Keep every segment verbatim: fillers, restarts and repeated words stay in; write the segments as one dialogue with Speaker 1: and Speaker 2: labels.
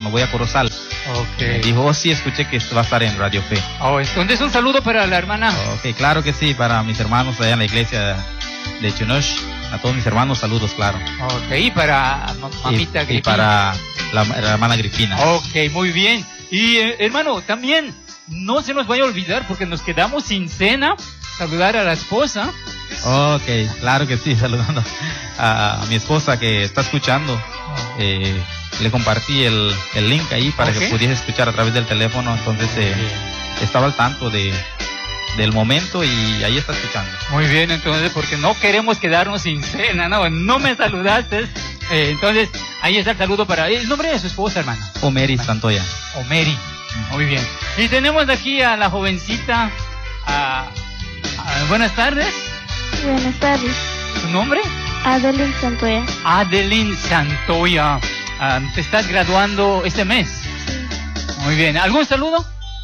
Speaker 1: no voy a Corozal.
Speaker 2: Okay.
Speaker 1: Me dijo, oh sí, escuché que va a estar en Radio Fe.
Speaker 2: Oh, entonces un saludo para la hermana.
Speaker 1: Ok, claro que sí, para mis hermanos allá en la iglesia de Chunosh, a todos mis hermanos, saludos, claro.
Speaker 2: Ok, y para mamita
Speaker 1: y, y para la, la hermana Grifina.
Speaker 2: Ok, muy bien. Y eh, hermano, también no se nos vaya a olvidar, porque nos quedamos sin cena, saludar a la esposa.
Speaker 1: Ok, claro que sí, saludando a, a mi esposa que está escuchando. Eh, le compartí el, el link ahí para okay. que pudiese escuchar a través del teléfono, entonces eh, estaba al tanto de, del momento y ahí está escuchando.
Speaker 2: Muy bien, entonces, porque no queremos quedarnos sin cena, no, no me saludaste, eh, entonces ahí está el saludo para el nombre de su esposa, hermano.
Speaker 1: Omeri Santoya.
Speaker 2: Omeri, muy bien. Y tenemos aquí a la jovencita, a, a, buenas tardes.
Speaker 3: Buenas tardes.
Speaker 2: ¿Su nombre?
Speaker 3: Adeline Santoya.
Speaker 2: Adeline Santoya. Uh, ¿Te estás graduando este mes?
Speaker 3: Sí.
Speaker 2: Muy bien. ¿Algún saludo?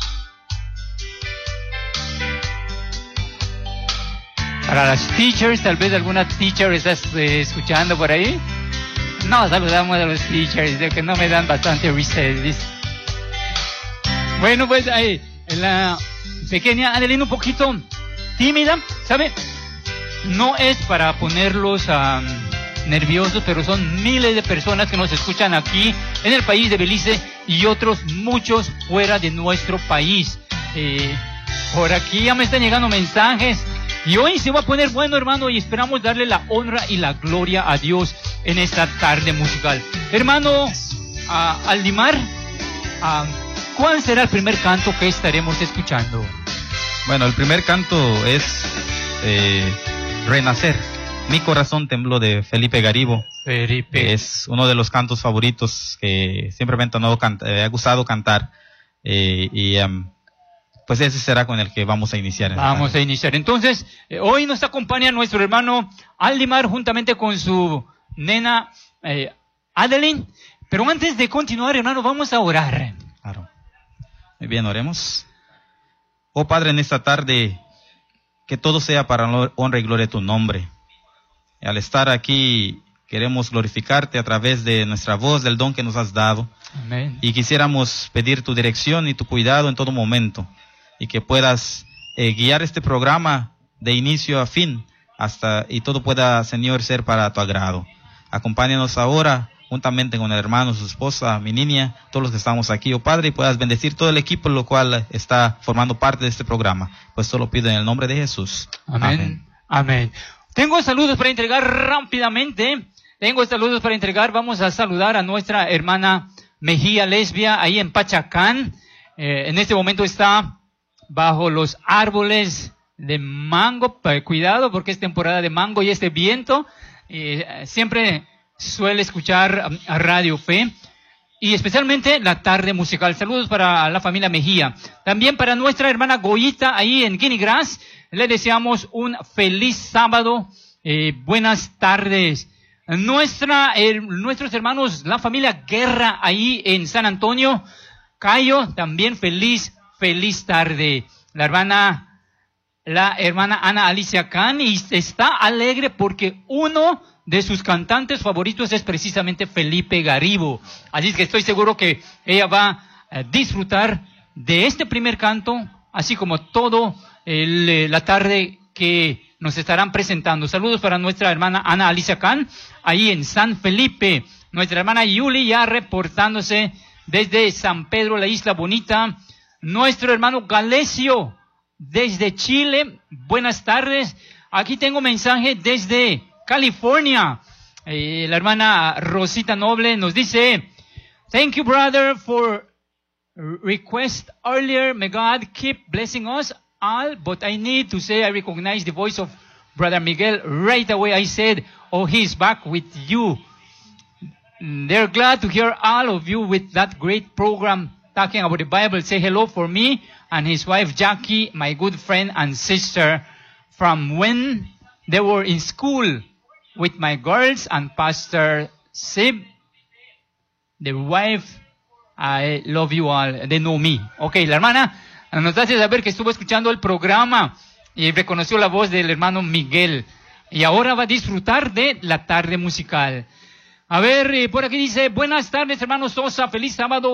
Speaker 2: Para las teachers, tal vez alguna teacher estás eh, escuchando por ahí. No, saludamos a los teachers, de que no me dan bastante reservice. Bueno, pues ahí, la pequeña Adeline un poquito tímida, ¿sabe? No es para ponerlos um, nerviosos, pero son miles de personas que nos escuchan aquí en el país de Belice y otros muchos fuera de nuestro país. Eh, por aquí ya me están llegando mensajes y hoy se va a poner bueno, hermano, y esperamos darle la honra y la gloria a Dios en esta tarde musical. Hermano uh, Aldimar, uh, ¿cuál será el primer canto que estaremos escuchando?
Speaker 1: Bueno, el primer canto es eh, Renacer. Mi corazón tembló, de Felipe Garibo.
Speaker 2: Felipe.
Speaker 1: Es uno de los cantos favoritos que siempre me ha, tonado, eh, ha gustado cantar. Eh, y um, pues ese será con el que vamos a iniciar.
Speaker 2: Vamos a iniciar. Entonces, eh, hoy nos acompaña nuestro hermano Aldimar juntamente con su nena eh, Adeline. Pero antes de continuar, hermano, vamos a orar.
Speaker 1: Claro. Muy bien, oremos. Oh Padre, en esta tarde, que todo sea para honra y gloria de tu nombre. Y al estar aquí, queremos glorificarte a través de nuestra voz, del don que nos has dado.
Speaker 2: Amén.
Speaker 1: Y quisiéramos pedir tu dirección y tu cuidado en todo momento. Y que puedas eh, guiar este programa de inicio a fin, hasta y todo pueda, Señor, ser para tu agrado. Acompáñanos ahora, juntamente con el hermano, su esposa, mi niña, todos los que estamos aquí, oh Padre, y puedas bendecir todo el equipo, lo cual está formando parte de este programa. Pues todo lo pido en el nombre de Jesús.
Speaker 2: Amén. Amén. Amén. Tengo saludos para entregar rápidamente. Tengo saludos para entregar. Vamos a saludar a nuestra hermana Mejía Lesbia, ahí en Pachacán. Eh, en este momento está bajo los árboles de mango. Cuidado, porque es temporada de mango y este viento. Eh, siempre suele escuchar a Radio Fe. Y especialmente la tarde musical. Saludos para la familia Mejía. También para nuestra hermana Goyita, ahí en Guinea Grass. Le deseamos un feliz sábado. Eh, buenas tardes. Nuestra, eh, nuestros hermanos, la familia Guerra, ahí en San Antonio. Cayo, también feliz, feliz tarde. La hermana, la hermana Ana Alicia Can, y está alegre porque uno de sus cantantes favoritos es precisamente Felipe Garibo. Así es que estoy seguro que ella va a disfrutar de este primer canto, así como todo el, la tarde que nos estarán presentando. Saludos para nuestra hermana Ana Alicia Can, ahí en San Felipe. Nuestra hermana Yuli ya reportándose desde San Pedro, la Isla Bonita. Nuestro hermano Galesio desde Chile. Buenas tardes. Aquí tengo mensaje desde California. Eh, la hermana Rosita Noble nos dice: Thank you, brother, for request earlier. May God keep blessing us all. But I need to say I recognize the voice of Brother Miguel right away. I said, oh, he's back with you. They're glad to hear all of you with that great program talking about the Bible. Say hello for me and his wife Jackie, my good friend and sister, from when they were in school with my girls, and Pastor Sib, the wife. I love you all. They know me. Ok, la hermana nos hace saber que estuvo escuchando el programa y reconoció la voz del hermano Miguel. Y ahora va a disfrutar de la tarde musical. A ver, eh, por aquí dice: buenas tardes, hermano Sosa, feliz sábado.